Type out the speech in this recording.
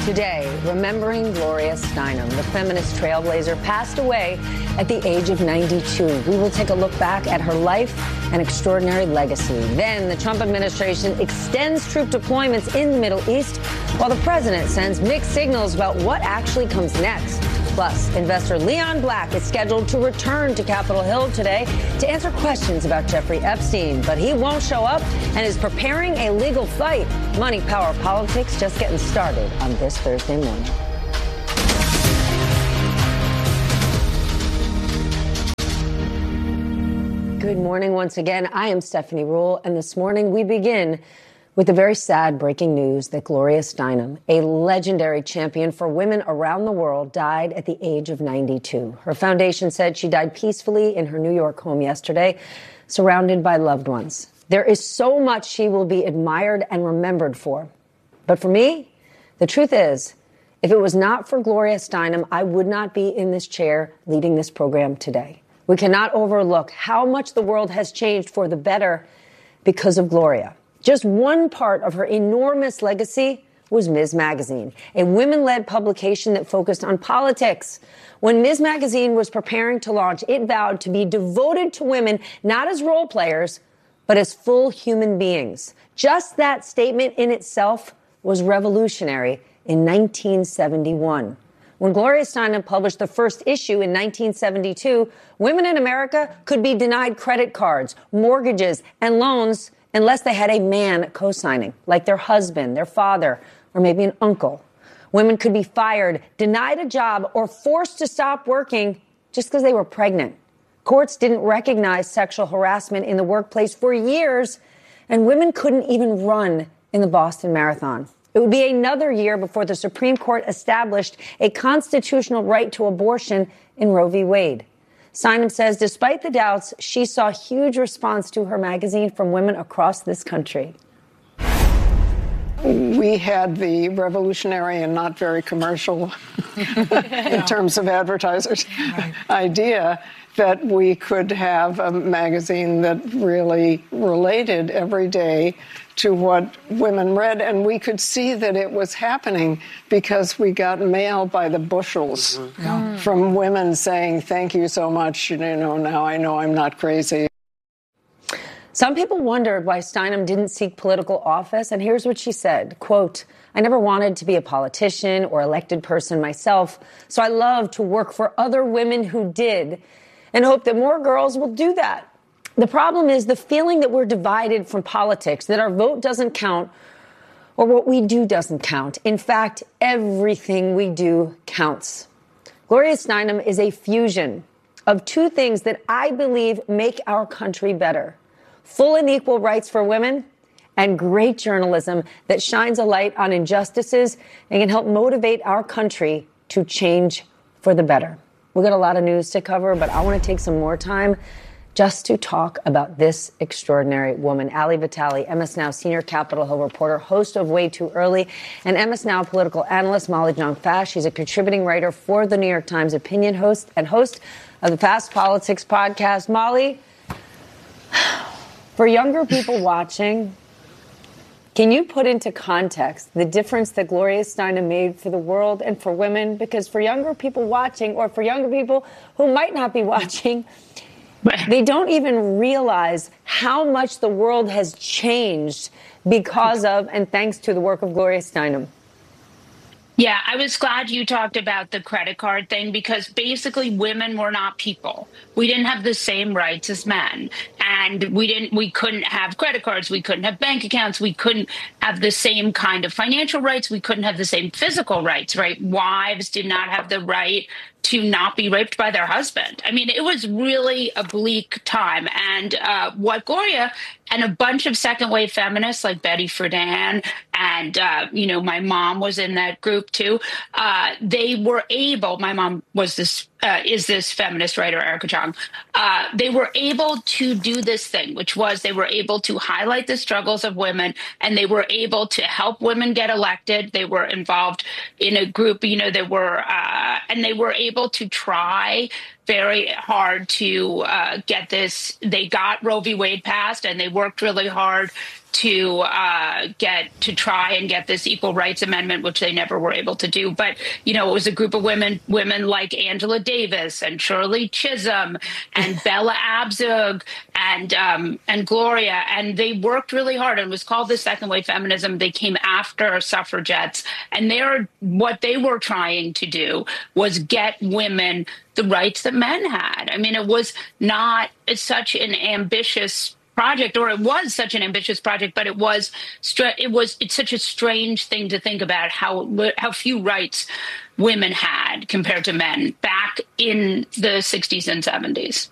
Today, remembering Gloria Steinem, the feminist trailblazer, passed away at the age of 92. We will take a look back at her life and extraordinary legacy. Then, the Trump administration extends troop deployments in the Middle East, while the president sends mixed signals about what actually comes next. Plus, investor Leon Black is scheduled to return to Capitol Hill today to answer questions about Jeffrey Epstein, but he won't show up and is preparing a legal fight. Money, power, politics just getting started on this Thursday morning. Good morning once again. I am Stephanie Ruhle, and this morning we begin with the very sad breaking news that Gloria Steinem, a legendary champion for women around the world, died at the age of 92. Her foundation said she died peacefully in her New York home yesterday, surrounded by loved ones. There is so much she will be admired and remembered for. But for me, the truth is, if it was not for Gloria Steinem, I would not be in this chair leading this program today. We cannot overlook how much the world has changed for the better because of Gloria. Just one part of her enormous legacy was Ms. Magazine, a women-led publication that focused on politics. When Ms. Magazine was preparing to launch, it vowed to be devoted to women, not as role players, but as full human beings. Just that statement in itself was revolutionary in 1971. When Gloria Steinem published the first issue in 1972, women in America could be denied credit cards, mortgages, and loans unless they had a man co-signing, like their husband, their father, or maybe an uncle. Women could be fired, denied a job, or forced to stop working just because they were pregnant. Courts didn't recognize sexual harassment in the workplace for years, and women couldn't even run in the Boston Marathon. It would be another year before the Supreme Court established a constitutional right to abortion in Roe v. Wade. Steinem says despite the doubts, she saw huge response to her magazine from women across this country. We had the revolutionary and not very commercial in terms of advertisers idea that we could have a magazine that really related every day to what women read. And we could see that it was happening because we got mail by the bushels from women saying, thank you so much. You know, now I know I'm not crazy. Some people wondered why Steinem didn't seek political office, and here's what she said, quote, I never wanted to be a politician or elected person myself, so I love to work for other women who did and hope that more girls will do that. The problem is the feeling that we're divided from politics, that our vote doesn't count or what we do doesn't count. In fact, everything we do counts. Gloria Steinem is a fusion of two things that I believe make our country better. Full and equal rights for women, and great journalism that shines a light on injustices and can help motivate our country to change for the better. We've got a lot of news to cover, but I want to take some more time just to talk about this extraordinary woman. Ali Vitali, MS Now senior Capitol Hill reporter, host of Way Too Early, and MS Now political analyst Molly Jong-Fast. She's a contributing writer for the New York Times Opinion, host of the Fast Politics podcast. Molly, for younger people watching, can you put into context the difference that Gloria Steinem made for the world and for women? Because for younger people watching, or for younger people who might not be watching, they don't even realize how much the world has changed because of and thanks to the work of Gloria Steinem. Yeah, I was glad you talked about the credit card thing because basically women were not people. We didn't have the same rights as men. And we couldn't have credit cards. We couldn't have bank accounts. We couldn't have the same kind of financial rights. We couldn't have the same physical rights, right? Wives did not have the right to not be raped by their husband. I mean, it was really a bleak time. And what Gloria and a bunch of second wave feminists like Betty Friedan and, my mom was in that group too. They were able, my mom was is this feminist writer, Erica Chong. They were able to do this thing, which was they were able to highlight the struggles of women and they were able to help women get elected. They were involved in a group, and they were able to try very hard to get this. They got Roe v. Wade passed, and they worked really hard to try and get this equal rights amendment, which they never were able to do. But, it was a group of women like Angela Davis and Shirley Chisholm and Bella Abzug and Gloria, and they worked really hard. And it was called the second wave feminism. They came after suffragettes, and what they were trying to do was get women the rights that men had. I mean, it was not such an ambitious project, or it was such an ambitious project, but it's such a strange thing to think about how few rights women had compared to men back in the 60s and 70s.